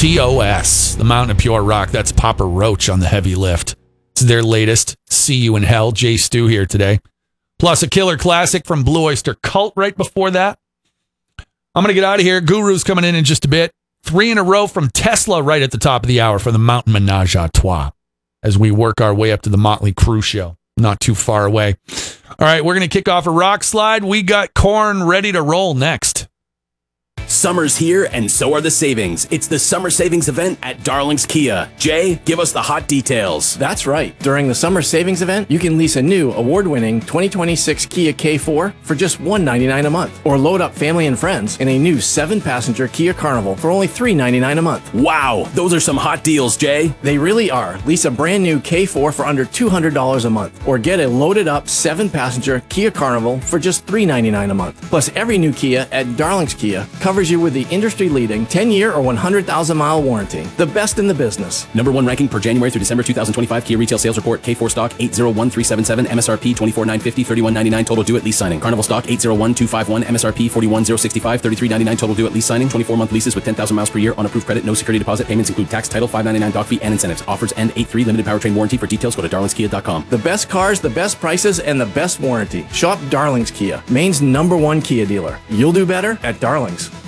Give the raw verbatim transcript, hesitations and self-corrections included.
T O S, the Mountain of Pure Rock. That's Papa Roach on the heavy lift. It's their latest. See You in Hell. Jay Stu here today. Plus a killer classic from Blue Oyster Cult right before that. I'm going to get out of here. Guru's coming in in just a bit. Three in a row from Tesla right at the top of the hour for the Mountain Menage a Trois as we work our way up to the Motley Crue show. Not too far away. All right, we're going to kick off a rock slide. We got Korn ready to roll next. Summer's here, and so are the savings. It's the summer savings event at Darling's Kia. Jay, give us the hot details. That's right. During the summer savings event, you can lease a new award-winning twenty twenty-six Kia K four for just one hundred ninety-nine dollars a month, or load up family and friends in a new seven-passenger Kia Carnival for only three hundred ninety-nine dollars a month. Wow, those are some hot deals, Jay. They really are. Lease a brand new K four for under two hundred dollars a month, or get a loaded-up seven-passenger Kia Carnival for just three hundred ninety-nine dollars a month. Plus, every new Kia at Darling's Kia covers you with the industry-leading ten-year or one hundred thousand mile warranty. The best in the business. Number one ranking per January through December two thousand twenty-five Kia retail sales report. K four stock eight zero one three seven seven, M S R P twenty-four thousand nine hundred fifty dollars, thirty-one ninety-nine total due at lease signing. Carnival stock eight zero one two five one, M S R P forty-one thousand sixty-five, thirty-three ninety-nine total due at lease signing. twenty-four month leases with ten thousand miles per year on approved credit. No security deposit. Payments include tax, title, five ninety-nine doc fee, and incentives. Offers end eight three. Limited powertrain warranty. For details, go to darlings kia dot com. The best cars, the best prices, and the best warranty. Shop Darling's Kia, Maine's number one Kia dealer. You'll do better at Darling's.